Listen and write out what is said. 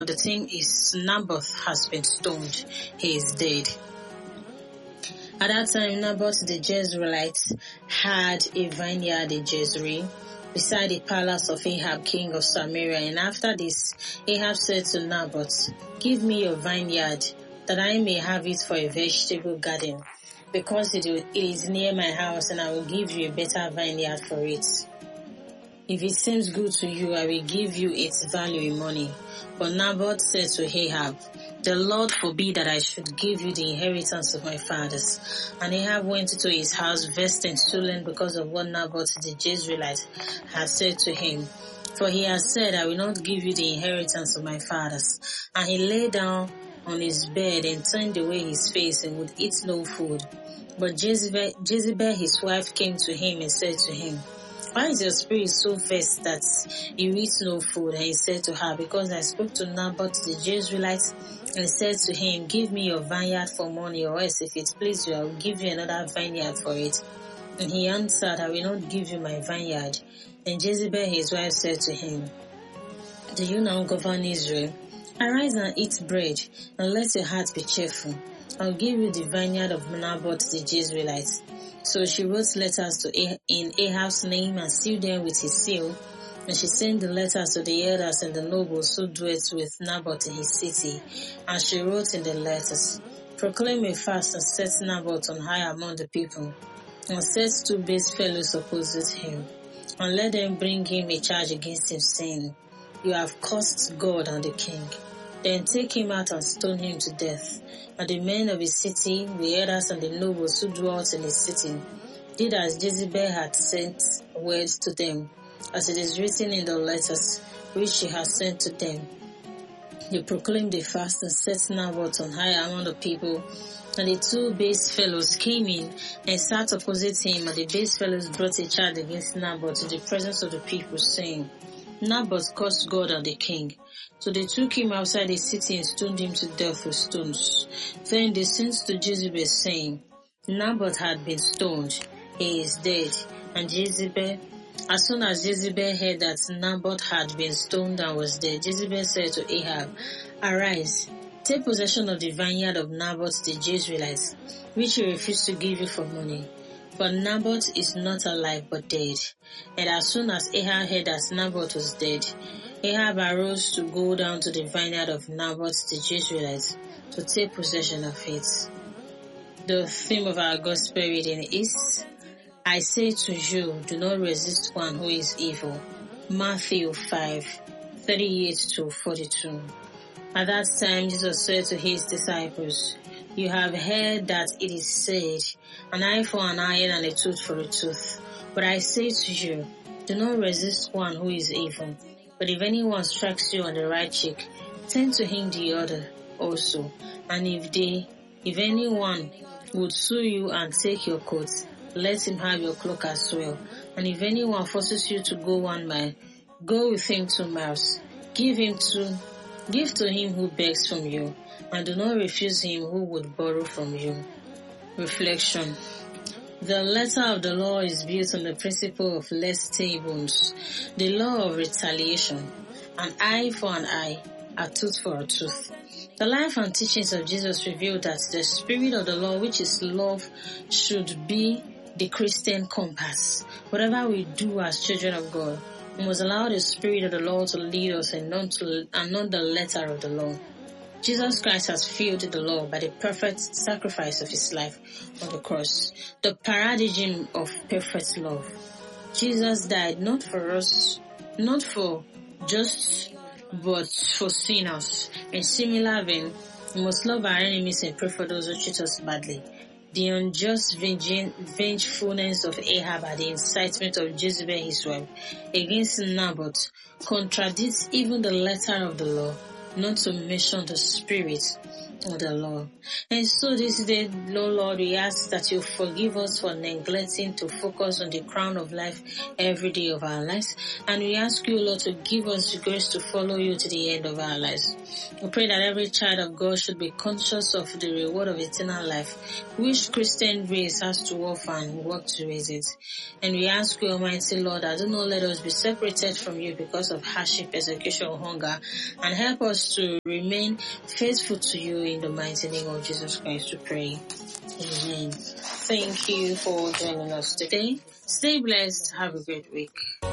The thing is, Naboth has been stoned. He is dead. At that time, Naboth the Jezreelite had a vineyard in Jezreel, beside the palace of Ahab, king of Samaria. And after this, Ahab said to Naboth, "Give me your vineyard, that I may have it for a vegetable garden, because it is near my house, and I will give you a better vineyard for it. If it seems good to you, I will give you its value in money." But Naboth said to Ahab, "The Lord forbid that I should give you the inheritance of my fathers." And Ahab went into his house vexed and sullen because of what Naboth the Jezreelite had said to him. For he had said, "I will not give you the inheritance of my fathers." And he lay down on his bed and turned away his face and would eat no food. But Jezebel his wife came to him and said to him, "Why is your spirit so vexed that you eat no food?" And he said to her, "Because I spoke to Naboth the Jezreelite and said to him, 'Give me your vineyard for money, or else if it please you, I will give you another vineyard for it.' And he answered, 'I will not give you my vineyard.' And Jezebel his wife said to him, 'Do you now govern Israel? Arise and eat bread, and let your heart be cheerful. I will give you the vineyard of Naboth the Jezreelite.' So she wrote letters in Ahab's name and sealed them with his seal. And she sent the letters to the elders and the nobles who dwelt with Naboth in his city. And she wrote in the letters, 'Proclaim a fast and set Naboth on high among the people, and set 2 base fellows opposite him, and let them bring him a charge against him, saying, You have cursed God and the king. Then take him out and stone him to death.' And the men of his city, the elders and the nobles who dwelt in his city, did as Jezebel had sent words to them, as it is written in the letters which she had sent to them. They proclaimed a fast and set Naboth on high among the people. And the 2 base fellows came in and sat opposite him, and the base fellows brought a charge against Naboth in the presence of the people, saying, 'Naboth cursed God and the king.' So they took him outside the city and stoned him to death with stones. Then they sent to Jezebel, saying, 'Naboth had been stoned. He is dead.' And as soon as Jezebel heard that Naboth had been stoned and was dead, Jezebel said to Ahab, 'Arise, take possession of the vineyard of Naboth the Jezreelite, which he refused to give you for money. For Naboth is not alive but dead.' And as soon as Ahab heard that Naboth was dead, Ahab arose to go down to the vineyard of Naboth the Jezreelite to take possession of it." The theme of our gospel reading is, "I say to you, do not resist one who is evil." Matthew 5:38-42. At that time, Jesus said to his disciples, "You have heard that it is said, an eye for an eye and a tooth for a tooth. But I say to you, do not resist one who is evil. But if anyone strikes you on the right cheek, turn to him the other also. And if anyone would sue you and take your coat, let him have your cloak as well. And if anyone forces you to go 1 mile, go with him 2 miles. Give to him who begs from you, and do not refuse him who would borrow from you." Reflection. The letter of the law is built on the principle of lex talionis, the law of retaliation, an eye for an eye, a tooth for a tooth. The life and teachings of Jesus reveal that the spirit of the law, which is love, should be the Christian compass. Whatever we do as children of God, we must allow the spirit of the law to lead us and not the letter of the law. Jesus Christ has fulfilled the law by the perfect sacrifice of his life on the cross, the paradigm of perfect love. Jesus died not for us, not for just, but for sinners. In similar vein, we must love our enemies and pray for those who treat us badly. The unjust vengefulness of Ahab at the incitement of Jezebel his wife against Naboth contradicts even the letter of the law, not to mention the spirit. of the Lord. And so this day, Lord, we ask that you forgive us for neglecting to focus on the crown of life every day of our lives. And we ask you, Lord, to give us the grace to follow you to the end of our lives. We pray that every child of God should be conscious of the reward of eternal life, which Christian race has to offer and work to raise it. And we ask you, Almighty Lord, that do not let us be separated from you because of hardship, persecution, or hunger, and help us to remain faithful to you in the mighty name of Jesus Christ, we pray. Amen. Thank you for joining us today. Stay blessed. Have a great week.